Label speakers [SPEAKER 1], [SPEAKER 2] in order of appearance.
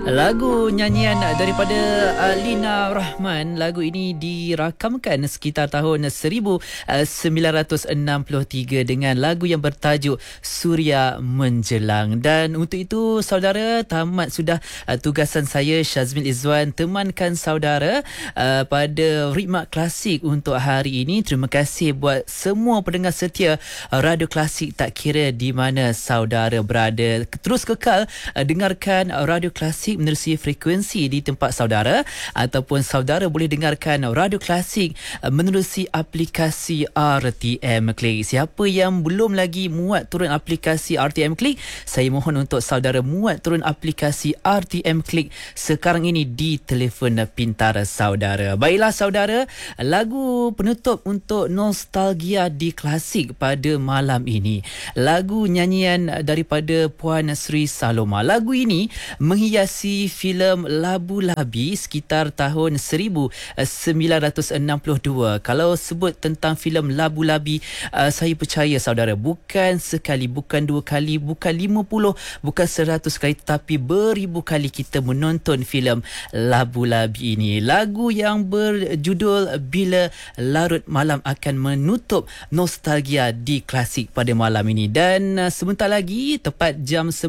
[SPEAKER 1] Lagu nyanyian daripada Lina Rahman. Lagu ini dirakamkan sekitar tahun 1963 dengan lagu yang bertajuk Suria Menjelang. Dan untuk itu saudara, tamat sudah tugasan saya Syazmin Izzuan temankan saudara pada Ritmak Klasik untuk hari ini. Terima kasih buat semua pendengar setia Radio Klasik tak kira di mana saudara berada. Terus kekal dengarkan Radio Klasik menerusi frekuensi di tempat saudara, ataupun saudara boleh dengarkan Radio Klasik menerusi aplikasi RTM Klik. Siapa yang belum lagi muat turun aplikasi RTM Klik, saya mohon untuk saudara muat turun aplikasi RTM Klik sekarang ini di telefon pintar saudara. Baiklah saudara, lagu penutup untuk nostalgia di Klasik pada malam ini, lagu nyanyian daripada Puan Sri Saloma. Lagu ini menghiasi filem Labu Labi sekitar tahun 1962. Kalau sebut tentang filem Labu Labi, saya percaya saudara, bukan sekali, bukan dua kali, bukan 50, bukan 100 kali, tetapi beribu kali kita menonton filem Labu Labi ini. Lagu yang berjudul Bila Larut Malam akan menutup nostalgia di Klasik pada malam ini. Dan sebentar lagi tepat jam